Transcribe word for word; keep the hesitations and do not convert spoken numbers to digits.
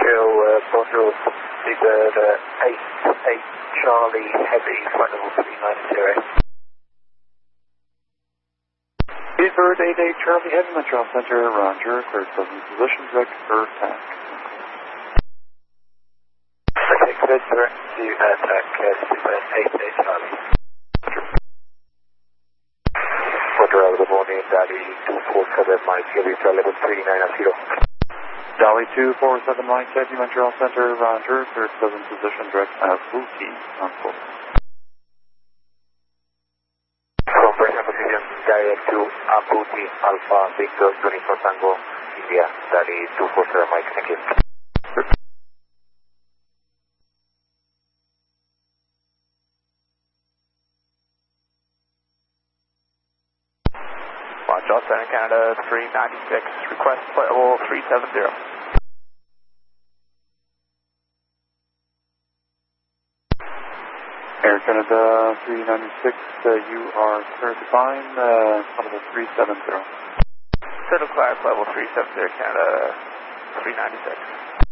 Echo, uh, bonjour, Seabird uh, eight eight Charlie Heavy, flight level three nine zero. Seabird eight eight Charlie Heavy, Montreal Center, Roger, clear seven position, direct for attack. Okay, clear direct to attack, uh, Seabird eight eight Charlie. Roger, good morning, Daddy two four seven, Mike, Heavy, flight level three nine zero. Dolly two four seven Mike Heavy, Montreal Center, Roger, clear seven position, direct at Booty, Uncle. Compression position, direct to Abuti, Alpha, Victor, Uniform Tango, India, Daddy two four seven Mike, thank you. Montreal Center, Canada three ninety-six, request flight level three seven zero. Air Canada three ninety-six, uh, you are clear to climb, uh, level three seven zero. Center class level three seven zero, Canada three ninety-six.